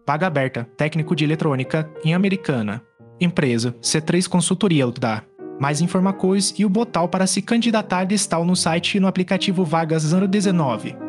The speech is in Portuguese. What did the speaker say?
Vaga aberta, técnico de eletrônica em Americana. Empresa, C3 Consultoria dá. Mais informações e o botal para se candidatar está no site e no aplicativo Vagas 019.